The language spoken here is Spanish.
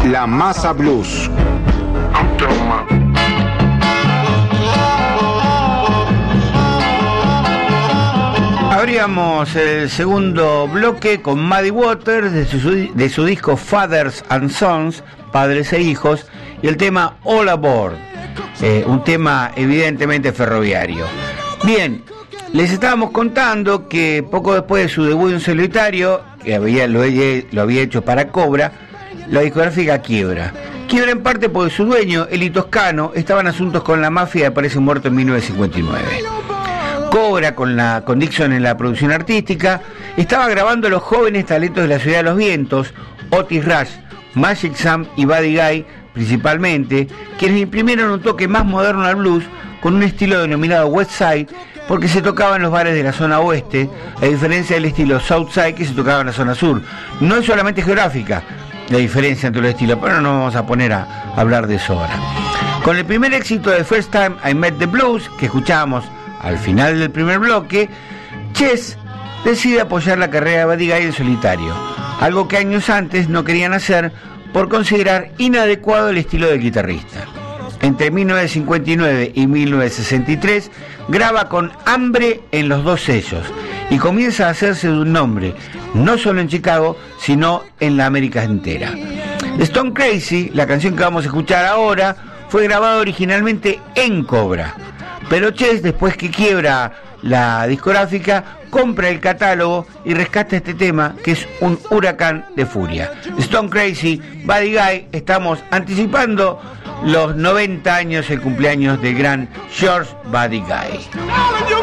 La Masa Blues. Abríamos el segundo bloque con Muddy Waters de su disco Fathers and Sons, Padres e Hijos, y el tema All Aboard, un tema evidentemente ferroviario. Bien, les estábamos contando que poco después de su debut en solitario, que lo había hecho para Cobra, la discográfica quiebra. Quiebra en parte porque su dueño, Eli Toscano, estaba en asuntos con la mafia y aparece muerto en 1959. Cobra, con Dixon en la producción artística, estaba grabando a los jóvenes talentos de la Ciudad de los Vientos, Otis Rush, Magic Sam y Buddy Guy principalmente, quienes imprimieron un toque más moderno al blues con un estilo denominado West Side, porque se tocaba en los bares de la zona oeste, a diferencia del estilo South Side que se tocaba en la zona sur. No es solamente geográfica la diferencia entre los estilos, pero no vamos a poner a hablar de eso ahora. Con el primer éxito de First Time I Met the Blues, que escuchábamos al final del primer bloque, Chess decide apoyar la carrera de Buddy Guy en solitario, algo que años antes no querían hacer por considerar inadecuado el estilo del guitarrista. Entre 1959 y 1963 graba con Hambre en los dos sellos y comienza a hacerse de un nombre, no solo en Chicago, sino en la América entera. Stone Crazy, la canción que vamos a escuchar ahora, fue grabada originalmente en Cobra, pero Chess, después que quiebra la discográfica, compra el catálogo y rescata este tema, que es un huracán de furia. Stone Crazy, Buddy Guy. Estamos anticipando los 90 años, el cumpleaños del gran George Buddy Guy.